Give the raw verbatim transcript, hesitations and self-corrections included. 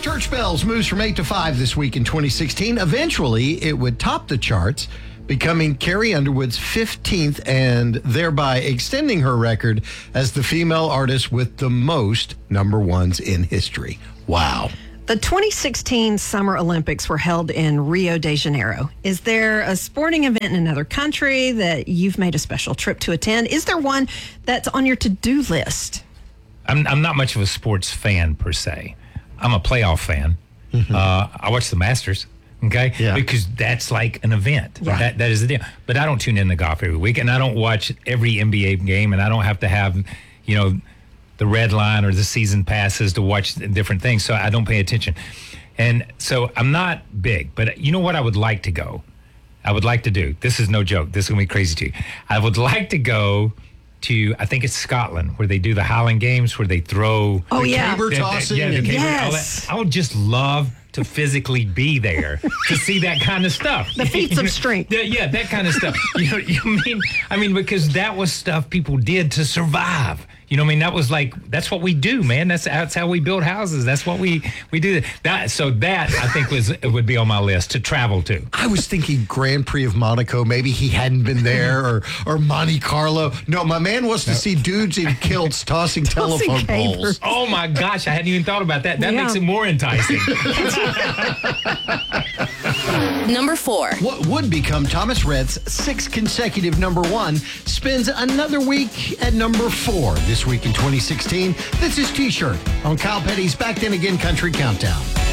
Church Bells moves from eight to five this week in twenty sixteen. Eventually, it would top the charts, becoming Carrie Underwood's fifteenth and thereby extending her record as the female artist with the most number ones in history. Wow. The twenty sixteen Summer Olympics were held in Rio de Janeiro. Is there a sporting event in another country that you've made a special trip to attend? Is there one that's on your to-do list? I'm, I'm not much of a sports fan per se. I'm a playoff fan. Mm-hmm. Uh, I watch the Masters, okay? Yeah. Because that's like an event. Yeah. That That is the deal. But I don't tune in to golf every week, and I don't watch every N B A game, and I don't have to have, you know, the red line or the season passes to watch different things, so I don't pay attention. And so I'm not big, but you know what I would like to go? I would like to do, this is no joke, this is going to be crazy to you. I would like to go to, I think it's Scotland, where they do the Highland Games, where they throw... Oh, the yeah. caber the- the- tossing. yeah, the and- caber- all Yes. that. I would just love to physically be there to see that kind of stuff. The feats of strength. Yeah, yeah, that kind of stuff. You know, you mean, I mean, because that was stuff people did to survive. You know what I mean? That was like, that's what we do, man. That's that's how we build houses. That's what we, we do. That So that, I think, was would be on my list to travel to. I was thinking Grand Prix of Monaco. Maybe he hadn't been there, or or Monte Carlo. No, my man wants to see dudes in kilts tossing, Tossing telephone capers. poles. Oh, my gosh. I hadn't even thought about that. That Yeah. makes it more enticing. Number four. What would become Thomas Rhett's sixth consecutive number one spends another week at number four this week in twenty sixteen. That's his T-shirt on Kyle Petty's Back Then Again Country Countdown.